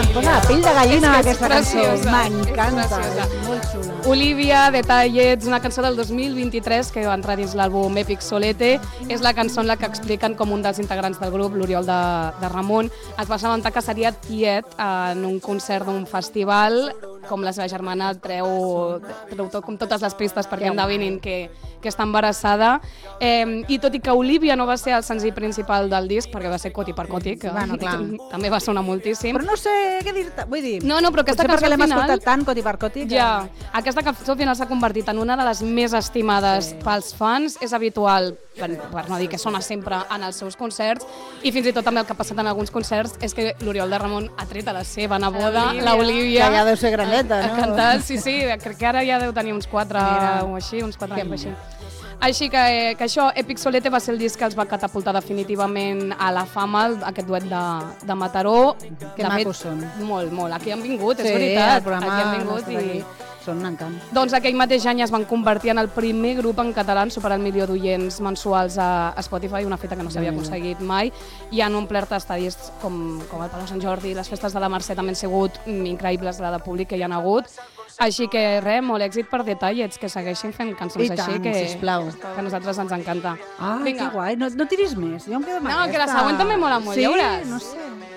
Se'm posa la pell de gallina aquesta cançó. preciosa, M'encanta, és preciosa. és molt xula. Olivia, Detallets, una cançó del 2023 que va entrar dins l'àlbum Epic Solete. És la cançó en la que expliquen com un dels integrants del grup, l'Oriol de Ramon, es va assabentar que seria tiet en un concert d'un festival, com la seva germana treu tot, com totes les pistes perquè endevinin que està embarassada. I tot i que Olivia no va ser el senzill principal del disc, perquè va ser Coti per Coti, que Bueno, clar. també va sonar moltíssim. Però no sé què dir-te, vull dir... No, però aquesta potser cançó perquè l'hem al final... escoltat tant, Coti per Coti, que... Ja, aquesta cançó al final s'ha convertit en una de les més estimades pels fans. És habitual, per no dir que sona sempre en els seus concerts, i fins i tot també el que ha passat en alguns concerts és que l'Oriol de Ramon ha tret a la seva neboda, l'Olivia, que ja deu ser graneta, no? a cantar. Sí, crec que ara ja deu tenir uns 4 o així, uns 4 anys així. Així que això, Epic Solete va ser el disc que els va catapultar definitivament a la fama, aquest duet de Mataró. Que macos són. Molt, molt. Aquí han vingut, és Sí, veritat. el programa Aquí han vingut i... són un encant. Doncs aquell mateix any es van convertir en el primer grup en català en superar el 1.000.000 d'oients mensuals a Spotify, una feta que no s'havia aconseguit mai, i han omplert estadis com el Palau Sant Jordi. Les festes de la Mercè també han sigut increïbles, la de públic que hi ha hagut. Així que res, molt èxit per Detallets, que segueixin fent cançons així, que a nosaltres ens encanta. Ah, que guai, no tiris més, jo em quedo amb aquesta. No, que la següent també mola molt, ja veuràs. Sí, no sé.